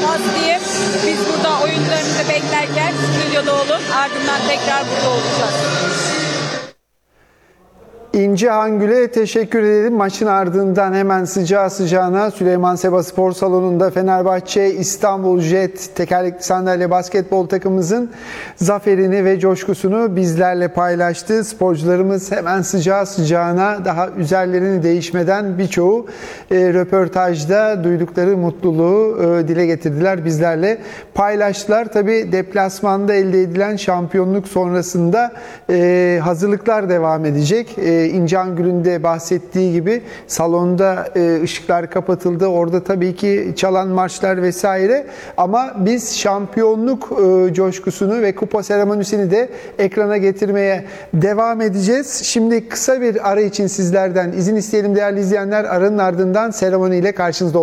olacağız diye. Biz burada oyunlarımızı beklerken stüdyoda olun. Ardından tekrar burada olacağız. İnci Hangül'e teşekkür edelim. Maçın ardından hemen sıcağı sıcağına Süleyman Seba Spor Salonu'nda Fenerbahçe İstanbul Jet tekerlekli sandalye basketbol takımımızın zaferini ve coşkusunu bizlerle paylaştı. Sporcularımız hemen sıcağı sıcağına, daha üzerlerini değişmeden birçoğu röportajda duydukları mutluluğu dile getirdiler. Bizlerle paylaştılar. Tabii deplasmanda elde edilen şampiyonluk sonrasında hazırlıklar devam edecek. İnci Hangül'ün de bahsettiği gibi salonda ışıklar kapatıldı. Orada tabii ki çalan marşlar vesaire. Ama biz şampiyonluk coşkusunu ve kupa seremonisini de ekrana getirmeye devam edeceğiz. Şimdi kısa bir ara için sizlerden izin isteyelim değerli izleyenler. Aranın ardından seremoniyle karşınızda olacağız.